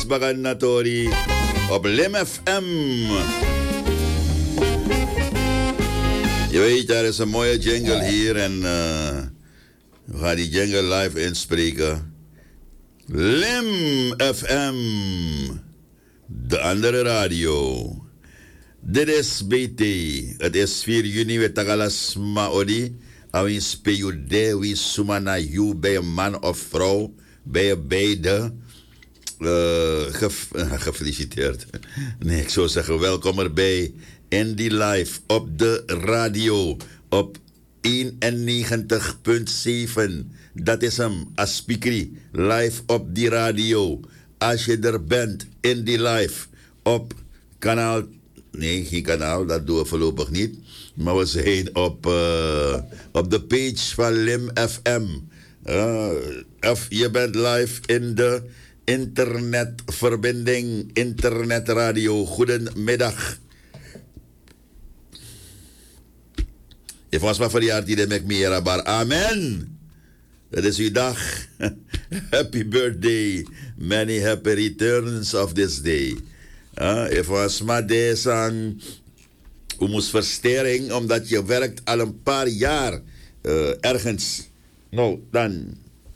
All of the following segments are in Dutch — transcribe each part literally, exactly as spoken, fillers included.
Bagan Natori op Lim F M. Je weet, er is een mooie jingle hier en uh, we gaan die jingle live inspreken. Lim F M, de andere radio. Dit is B T. Het is vier juni, we tagalas maodi. Awin speude, wie sumana you bij een man of vrouw, bij een beide. Uh, gef, uh, gefeliciteerd. Nee, ik zou zeggen, welkom erbij. In die live op de radio op eenennegentig komma zeven. Dat is hem, Aspikri. Live op die radio. Als je er bent, in die live op kanaal. Nee, geen kanaal, dat doen we voorlopig niet. Maar we zijn op, uh, op de page van Lim F M. Uh, of je bent live in de internetverbinding, internetradio. Goedemiddag. Je was maar voor die artie met meer bar. Amen. Het is uw dag. Happy birthday. Many happy returns of this day. Uh, je was maar deze aan. U moest verstering omdat je werkt al een paar jaar uh, ergens. Nou, dan.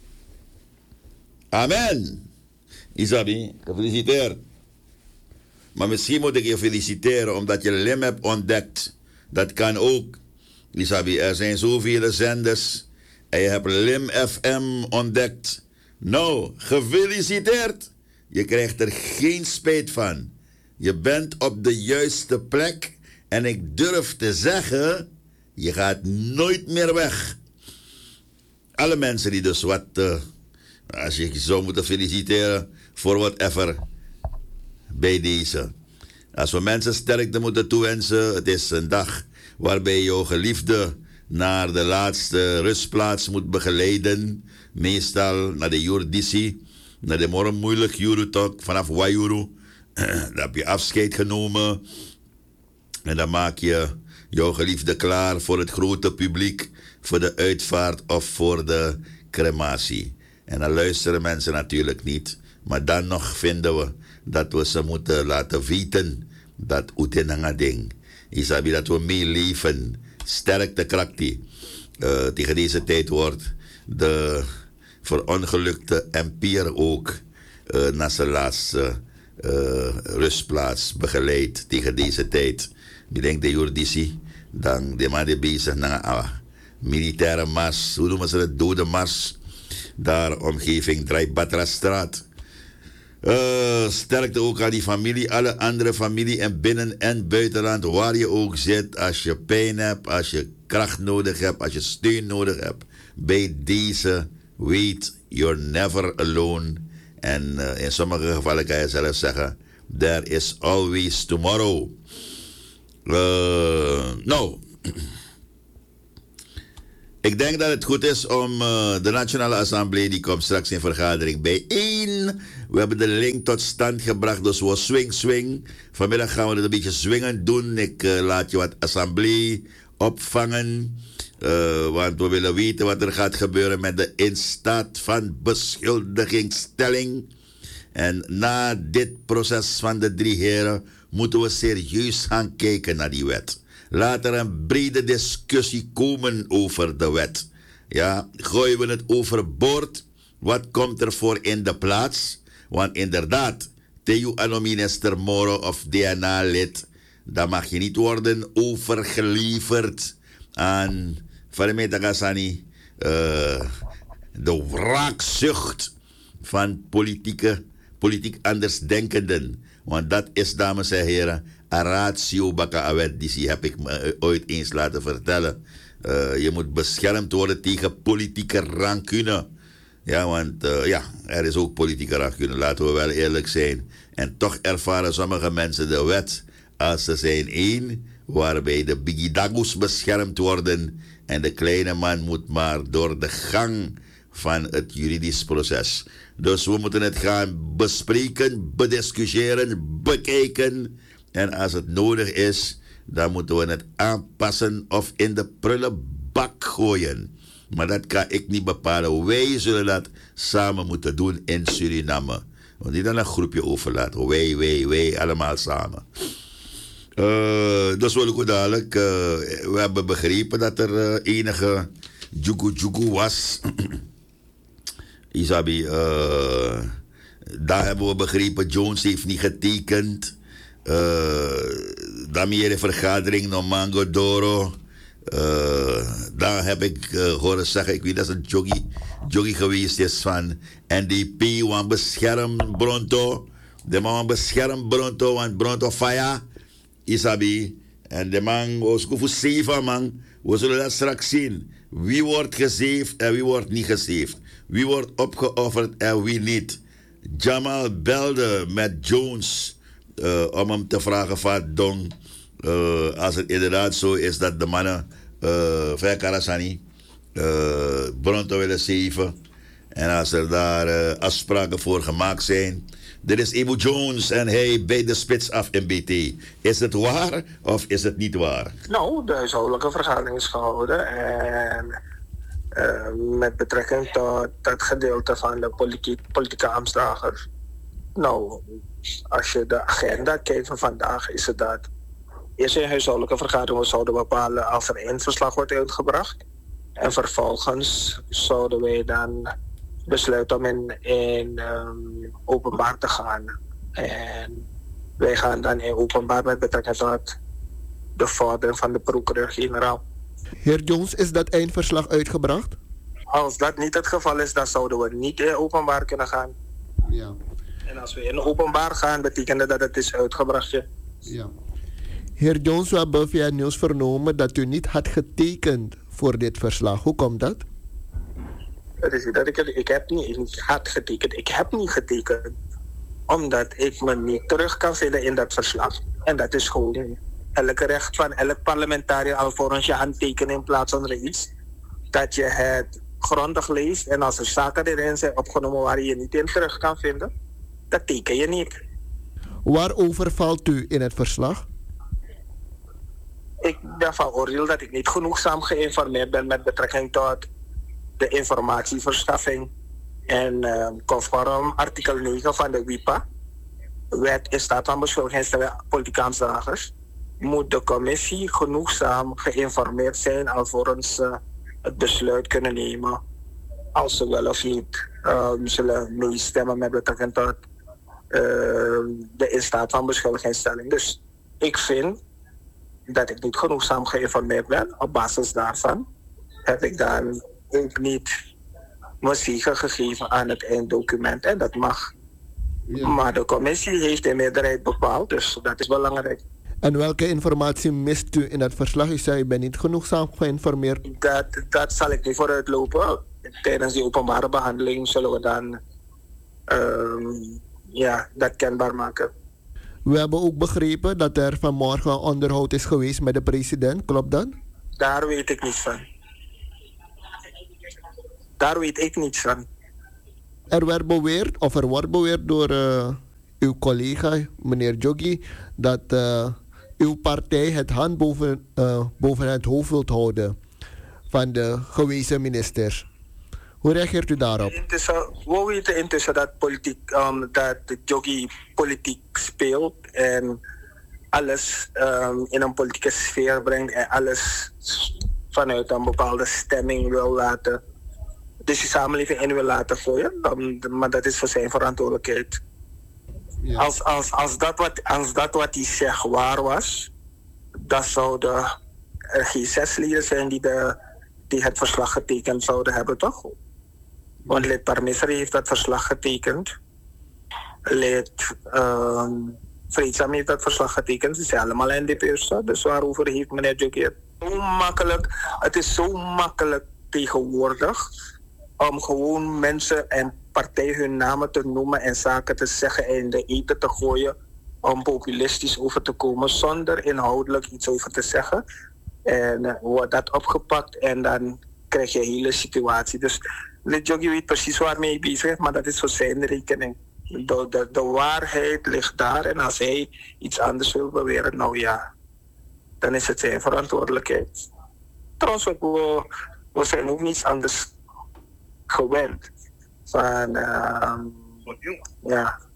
Amen. Isabi, gefeliciteerd. Maar misschien moet ik je feliciteren omdat je Lim hebt ontdekt. Dat kan ook. Isabi, er zijn zoveel zenders. En je hebt Lim F M ontdekt. Nou, gefeliciteerd. Je krijgt er geen spijt van. Je bent op de juiste plek. En ik durf te zeggen, je gaat nooit meer weg. Alle mensen die dus wat, uh, als je zou moeten feliciteren voor whatever, bij deze. Als we mensen sterkte moeten toewensen, het is een dag waarbij je geliefde naar de laatste rustplaats moet begeleiden. Meestal naar de Jurdisi, naar de morgen moeilijk Jurutok, vanaf Wayuru. Dan heb je afscheid genomen. En dan maak je jouw geliefde klaar voor het grote publiek, voor de uitvaart of voor de crematie. En dan luisteren mensen natuurlijk niet. Maar dan nog vinden we dat we ze moeten laten weten dat uitenanga ding. Isabi dat we meeleven. Sterkte krakti. Uh, tegen deze tijd wordt de verongelukte empier ook uh, naar zijn laatste uh, rustplaats begeleid tegen deze tijd. Ik denk de Jurdisi, dan de man die bezig naar een militaire mars, hoe noemen ze het, dode mars, daar omgeving Drijbatra-straat. Uh, sterkte ook aan die familie, alle andere familie in binnen- en buitenland, waar je ook zit, als je pijn hebt, als je kracht nodig hebt, als je steun nodig hebt. Bij deze, weet, you're never alone. En uh, in sommige gevallen kan je zelf zeggen, there is always tomorrow. Uh, nou, ik denk dat het goed is om uh, de Nationale Assemblée, die komt straks in vergadering bijeen. We hebben de link tot stand gebracht, dus we swing, swing. Vanmiddag gaan we het een beetje swingend doen. Ik uh, laat je wat Assemblée opvangen, uh, want we willen weten wat er gaat gebeuren met de instaat van beschuldigingsstelling. En na dit proces van de drie heren moeten we serieus gaan kijken naar die wet. Laat er een brede discussie komen over de wet. Ja, gooien we het overboord? Wat komt er voor in de plaats? Want inderdaad, Teu Anomines Moro of D N A-lid, dan mag je niet worden overgeleverd aan Farimetagasani, uh, de wraakzucht van politieke, politiek andersdenkenden. Want dat is, dames en heren, een ratio baka awet, die heb ik me ooit eens laten vertellen. Uh, je moet beschermd worden tegen politieke rancune. Ja, want uh, ja, er is ook politieke rancune, laten we wel eerlijk zijn. En toch ervaren sommige mensen de wet als ze zijn één, waarbij de bigidagus beschermd worden en de kleine man moet maar door de gang van het juridisch proces. Dus we moeten het gaan bespreken, bediscussiëren, bekijken. En als het nodig is, dan moeten we het aanpassen of in de prullenbak gooien. Maar dat kan ik niet bepalen. Wij zullen dat samen moeten doen in Suriname. Want niet aan een groepje overlaten. Wij, wij, wij, allemaal samen. Uh, dus wil ik ook dadelijk. Uh, we hebben begrepen dat er uh, enige jugu jugu was. Isabi, uh, daar hebben we begrepen. Jones heeft niet getekend. Uh, daarmee de vergadering nog Mango Doro. Uh, daar heb ik uh, horen zeggen, ik weet dat het een joggie, joggie geweest is van N D P, want bescherm Bronto. De man bescherm Bronto, want Bronto fire, Isabi. En de man was goed voor zeven man. We zullen dat straks zien. Wie wordt gesaved en wie wordt niet gesaved. Wie wordt opgeofferd en wie niet. Jamal belde met Jones uh, om hem te vragen van Dong. Uh, als het inderdaad zo is dat de mannen uh, van Karasani uh, Bronto willen zeven. En als er daar uh, afspraken voor gemaakt zijn. Dit is Ebo Jones en hij bij de spits af in B T. Is het waar of is het niet waar? Nou, de huishoudelijke vergadering is gehouden. En uh, met betrekking tot dat gedeelte van de politiek, politieke ambtsdragers. Nou, als je de agenda kijkt van vandaag, is het dat eerst een huishoudelijke vergadering we zouden bepalen als er één verslag wordt uitgebracht. En vervolgens zouden wij dan besluiten om in, in um, openbaar te gaan. En wij gaan dan in openbaar met betrekking tot de vordering van de procureur-generaal. Heer Jones, is dat eindverslag uitgebracht? Als dat niet het geval is, dan zouden we niet in openbaar kunnen gaan. Ja. En als we in openbaar gaan, betekent dat dat het is uitgebracht. Ja. Ja. Heer Jones, we hebben via nieuws vernomen dat u niet had getekend voor dit verslag. Hoe komt dat? Dat is dat ik, ik heb niet, niet had getekend. Ik heb niet getekend omdat ik me niet terug kan vinden in dat verslag. En dat is gewoon elke recht van elk parlementariër alvorens je handtekenen in plaats van er iets. Dat je het grondig leest en als er zaken erin zijn opgenomen waar je je niet in terug kan vinden, dat teken je niet. Waarover valt u in het verslag? Ik ben van oordeel dat ik niet genoegzaam geïnformeerd ben met betrekking tot de informatieverschaffing. En uh, conform artikel negen van de W I P A, Wet in staat van beschuldiging politieke ambtsdragers, moet de commissie genoegzaam geïnformeerd zijn alvorens ze uh, het besluit kunnen nemen als ze wel of niet uh, zullen meestemmen met betrekking tot uh, de in staat van beschuldigingstelling. Dus ik vind dat ik niet genoegzaam geïnformeerd ben. Op basis daarvan heb ik dan ook niet mijn zegen gegeven aan het einddocument. En dat mag. Ja. Maar de commissie heeft de meerderheid bepaald, dus dat is belangrijk. En welke informatie mist u in het verslag? U zei, u bent niet genoegzaam geïnformeerd. Dat, dat zal ik niet vooruitlopen. Tijdens die openbare behandeling zullen we dan um, ja, dat kenbaar maken. We hebben ook begrepen dat er vanmorgen een onderhoud is geweest met de president. Klopt dat? Daar weet ik niets van. Daar weet ik niets van. Er werd beweerd, of er wordt beweerd door uh, uw collega, meneer Joggi, dat uh, uw partij het hand boven, uh, boven het hoofd wilt houden van de gewezen ministers. Hoe reageert u daarop? Intussen, we weten intussen dat, politiek, um, dat Joggi politiek speelt en alles um, in een politieke sfeer brengt en alles vanuit een bepaalde stemming wil laten. Dus die samenleving in wil laten gooien, um, maar dat is voor zijn verantwoordelijkheid. Ja. Als, als, als, dat wat, als dat wat hij zegt waar was, dan zouden er geen zes leden zijn die, de, die het verslag getekend zouden hebben, toch? Want lid Parmesri heeft dat verslag getekend. Lid um, Vreedzam heeft dat verslag getekend. Ze zijn allemaal N D P'ers. Dus waarover heeft meneer Joggi het? Zo makkelijk. Het is zo makkelijk tegenwoordig om gewoon mensen en partijen hun namen te noemen en zaken te zeggen en in de eten te gooien om populistisch over te komen zonder inhoudelijk iets over te zeggen. En uh, wordt dat opgepakt en dan krijg je een hele situatie. Dus lid Joggi weet precies waarmee hij bezig is, maar dat is voor zijn rekening. De, de, de waarheid ligt daar en als hij iets anders wil beweren, nou ja, dan is het zijn verantwoordelijkheid. Trouwens, we, we zijn ook niets anders gewend. Van, uh, ja.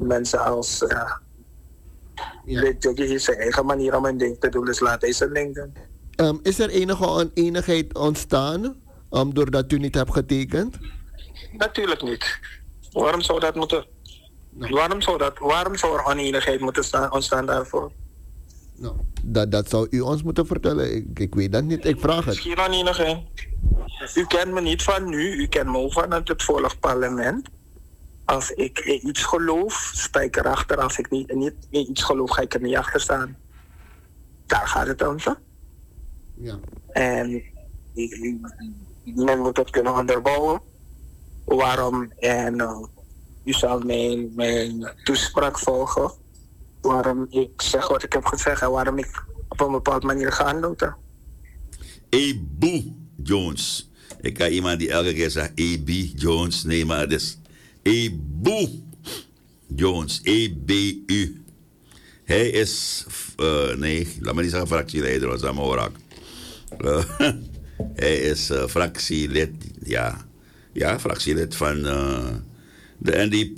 mensen als uh, Ja. Lid Jogi heeft zijn eigen manier om een ding te doen, dus laat hij zijn ding doen. Um, is er enige oneenigheid ontstaan um, doordat u niet hebt getekend? Natuurlijk niet. Waarom zou dat moeten? Nou. Waarom zou dat? Waarom zou er oneenigheid moeten staan, ontstaan daarvoor? Nou, dat, dat zou u ons moeten vertellen. Ik, ik weet dat niet. Ik vraag het. Misschien oneenigheid. U kent me niet van nu, u kent me ook van het vorige parlement. Als ik in iets geloof, sta ik erachter. Als ik niet, niet in iets geloof, ga ik er niet achter staan. Daar gaat het om, zo. Ja. En men moet dat kunnen onderbouwen. Waarom? En uh, u zal mijn, mijn toespraak volgen. Waarom ik zeg wat ik heb gezegd en waarom ik op een bepaalde manier ga handelen. Ebu Jones. Ik kan iemand die elke keer zegt E B Jones. Nee, maar het is Ebu Jones. E B U. Hij is, uh, nee, laat me niet zeggen fractieleider, want dat is allemaal uh, Hij is uh, fractielid, ja, ja, fractielid van uh, de N D P.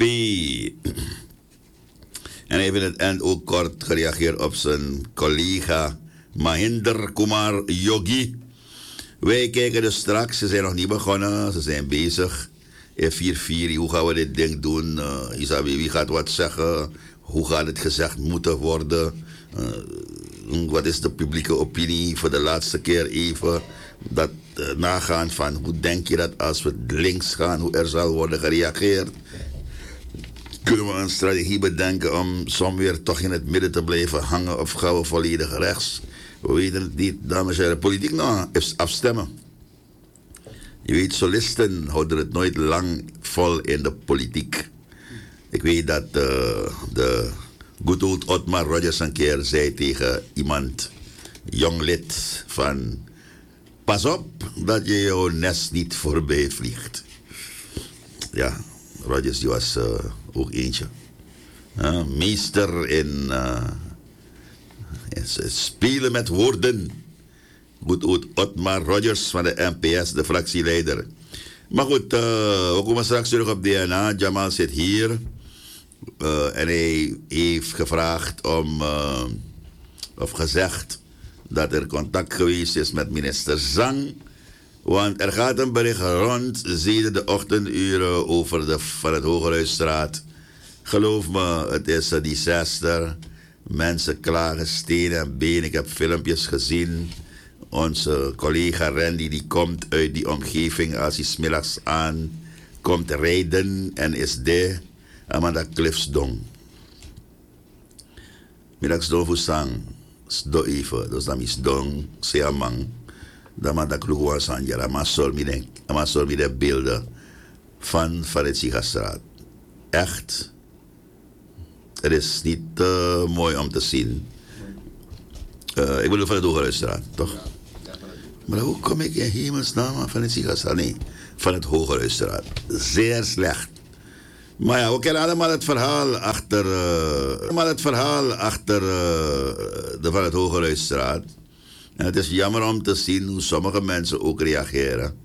En hij heeft in het eind ook kort gereageerd op zijn collega Mahinder Kumar Yogi. Wij kijken dus straks, ze zijn nog niet begonnen, ze zijn bezig. In vier vier, hoe gaan we dit ding doen? Uh, Isabi, wie gaat wat zeggen? Hoe gaat het gezegd moeten worden? Uh, wat is de publieke opinie voor de laatste keer even? Dat uh, nagaan van hoe denk je dat als we links gaan, hoe er zal worden gereageerd? Kunnen we een strategie bedenken om soms weer toch in het midden te blijven hangen of gaan we volledig rechts? We weten het niet, dames en heren. Politiek nou is afstemmen. Je weet, solisten houden het nooit lang vol in de politiek. Ik weet dat uh, de good old Otmar Rogers een keer zei tegen iemand, jong lid, van pas op dat je jouw nest niet voorbij vliegt. Ja, Rogers die was uh, ook eentje. Uh, meester in uh, spelen met woorden. Goed, goed, Otmar Rogers van de N P S, de fractieleider. Maar goed, uh, we komen straks terug op D N A. Jamal zit hier. Uh, en hij heeft gevraagd om, uh, of gezegd, dat er contact geweest is met minister Zang. Want er gaat een bericht rond, zeden de ochtenduren over de, van het Hogerhuisstraat. Geloof me, het is een disaster. Mensen klagen stenen en benen. Ik heb filmpjes gezien. Onze collega Randy die komt uit die omgeving als hij 's middags aan komt rijden en is de Amanda Cliffsdong. Middags do fusang do even, dus dan is dong seamang. Dan maar dat kloek sanjara, maar sol mi denk, maar sol mi de beelden van van het Sigastraat. Echt, het is niet uh, mooi om te zien. Uh, ik bedoel van het Hogerhuisstraat, toch? Maar hoe kom ik in hemelsnaam van het Sigastraat? Nee, van het Hogerhuisstraat. Zeer slecht. Maar ja, we kennen allemaal het verhaal achter, uh, allemaal het verhaal achter uh, de van het Hogerhuisstraat. En het is jammer om te zien hoe sommige mensen ook reageren.